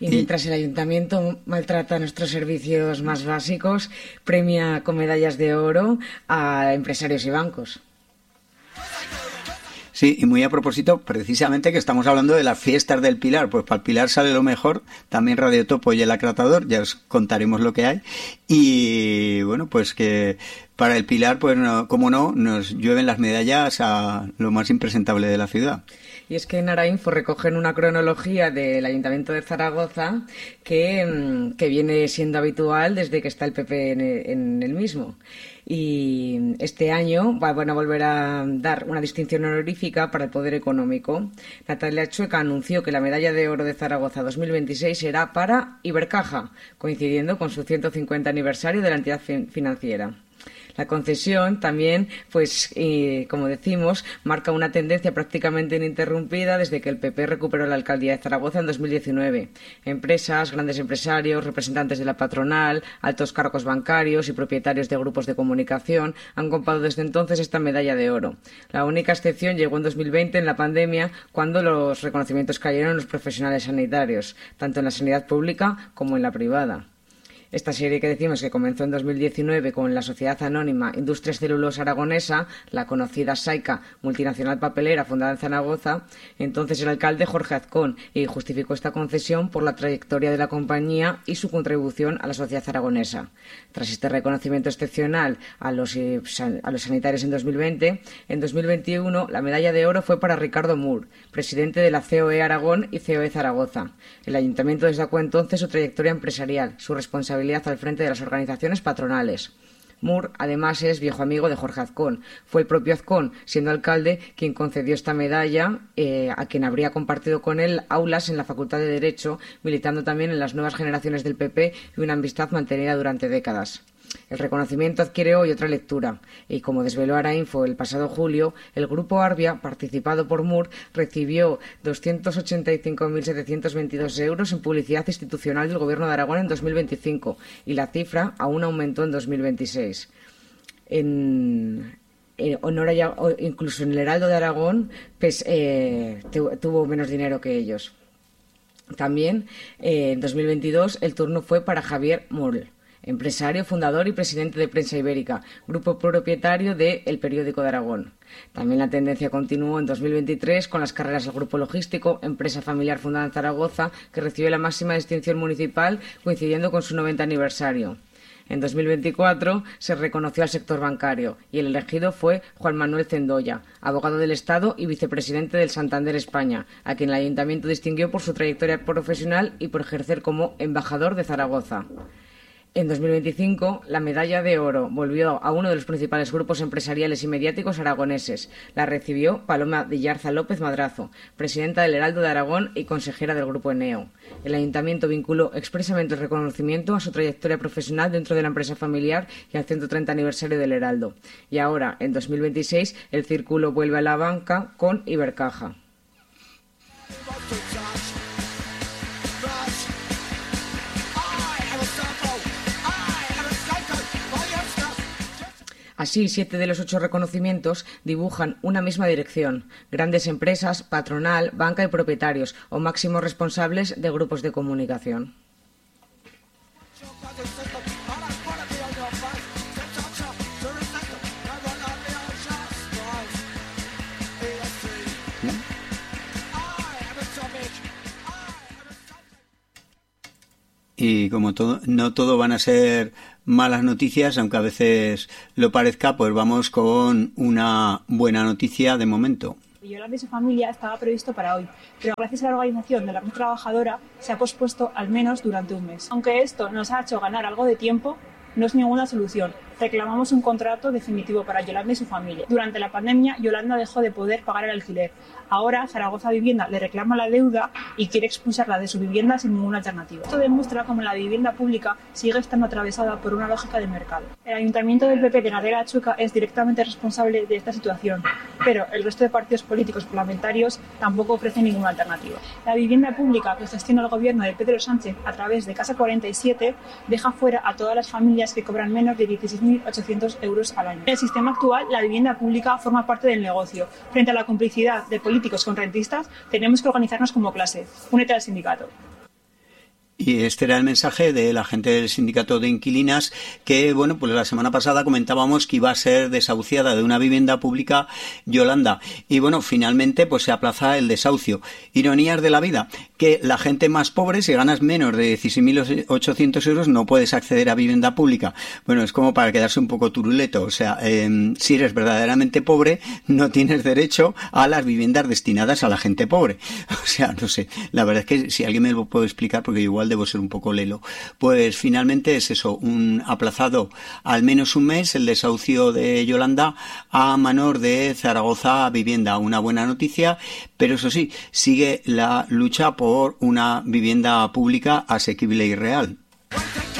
Y mientras el ayuntamiento maltrata nuestros servicios más básicos, premia con medallas de oro a empresarios y bancos. Sí, y muy a propósito, precisamente que estamos hablando de las fiestas del Pilar, pues para el Pilar sale lo mejor, también Radio Topo y el Acratador, ya os contaremos lo que hay, y bueno, pues que para el Pilar, pues no, como no, nos llueven las medallas a lo más impresentable de la ciudad. Y es que en Arainfo recogen una cronología del Ayuntamiento de Zaragoza que viene siendo habitual desde que está el PP en el mismo. Y este año van a volver a dar una distinción honorífica para el poder económico. Natalia Chueca anunció que la medalla de oro de Zaragoza 2026 será para Ibercaja, coincidiendo con su 150 aniversario de la entidad financiera. La concesión también, pues, como decimos, marca una tendencia prácticamente ininterrumpida desde que el PP recuperó la alcaldía de Zaragoza en 2019. Empresas, grandes empresarios, representantes de la patronal, altos cargos bancarios y propietarios de grupos de comunicación han comprado desde entonces esta medalla de oro. La única excepción llegó en 2020 en la pandemia, cuando los reconocimientos cayeron en los profesionales sanitarios, tanto en la sanidad pública como en la privada. Esta serie que decimos que comenzó en 2019 con la Sociedad Anónima Industrias Celulosa Aragonesa, la conocida SAICA, multinacional papelera fundada en Zaragoza, entonces el alcalde Jorge Azcón, y justificó esta concesión por la trayectoria de la compañía y su contribución a la sociedad aragonesa. Tras este reconocimiento excepcional a los sanitarios en 2020, en 2021 la medalla de oro fue para Ricardo Moore, presidente de la COE Aragón y COE Zaragoza. El ayuntamiento destacó entonces su trayectoria empresarial, su responsabilidad al frente de las organizaciones patronales. Moore, además, es viejo amigo de Jorge Azcón. Fue el propio Azcón, siendo alcalde, quien concedió esta medalla a quien habría compartido con él aulas en la Facultad de Derecho, militando también en las nuevas generaciones del PP y una amistad mantenida durante décadas. El reconocimiento adquiere hoy otra lectura y, como desveló Arainfo el pasado julio, el Grupo Arbia, participado por Moore, recibió 285.722 euros en publicidad institucional del Gobierno de Aragón en 2025 y la cifra aún aumentó en 2026. Incluso en el Heraldo de Aragón tuvo menos dinero que ellos. También en 2022 el turno fue para Javier Moll, empresario, fundador y presidente de Prensa Ibérica, grupo propietario de El Periódico de Aragón. También la tendencia continuó en 2023 con las carreras del Grupo Logístico, empresa familiar fundada en Zaragoza, que recibió la máxima distinción municipal coincidiendo con su 90 aniversario. En 2024 se reconoció al sector bancario y el elegido fue Juan Manuel Cendoya, abogado del Estado y vicepresidente del Santander España, a quien el Ayuntamiento distinguió por su trayectoria profesional y por ejercer como embajador de Zaragoza. En 2025, la medalla de oro volvió a uno de los principales grupos empresariales y mediáticos aragoneses. La recibió Paloma de Yarza López Madrazo, presidenta del Heraldo de Aragón y consejera del Grupo Eneo. El Ayuntamiento vinculó expresamente el reconocimiento a su trayectoria profesional dentro de la empresa familiar y al 130 aniversario del Heraldo. Y ahora, en 2026, el círculo vuelve a la banca con Ibercaja. Así, 7 de los 8 reconocimientos dibujan una misma dirección: grandes empresas, patronal, banca y propietarios o máximos responsables de grupos de comunicación. Y como no todo van a ser malas noticias, aunque a veces lo parezca, pues vamos con una buena noticia de momento. Yolanda y su familia estaba previsto para hoy, pero gracias a la organización de la red trabajadora se ha pospuesto al menos durante un mes. Aunque esto nos ha hecho ganar algo de tiempo, no es ninguna solución. Reclamamos un contrato definitivo para Yolanda y su familia. Durante la pandemia, Yolanda dejó de poder pagar el alquiler. Ahora, Zaragoza Vivienda le reclama la deuda y quiere expulsarla de su vivienda sin ninguna alternativa. Esto demuestra cómo la vivienda pública sigue estando atravesada por una lógica de mercado. El Ayuntamiento del PP de Natalia Chueca es directamente responsable de esta situación, pero el resto de partidos políticos parlamentarios tampoco ofrecen ninguna alternativa. La vivienda pública que gestiona el gobierno de Pedro Sánchez a través de Casa 47 deja fuera a todas las familias que cobran menos de 16.800 euros al año. En el sistema actual, la vivienda pública forma parte del negocio. Frente a la complicidad de políticos con rentistas, tenemos que organizarnos como clase. Únete al sindicato. Y este era el mensaje de la gente del sindicato de inquilinas que, bueno, pues la semana pasada comentábamos que iba a ser desahuciada de una vivienda pública Yolanda. Y bueno, finalmente pues se aplaza el desahucio. Ironías de la vida, que la gente más pobre, si ganas menos de 16.800 euros, no puedes acceder a vivienda pública. Bueno, es como para quedarse un poco turuleto. O sea, si eres verdaderamente pobre, no tienes derecho a las viviendas destinadas a la gente pobre. O sea, no sé. La verdad es que si alguien me lo puede explicar, porque igual debo ser un poco lelo. Pues finalmente es eso, un aplazado al menos un mes el desahucio de Yolanda a Manor de Zaragoza Vivienda. Una buena noticia, pero eso sí, sigue la lucha por una vivienda pública asequible y real.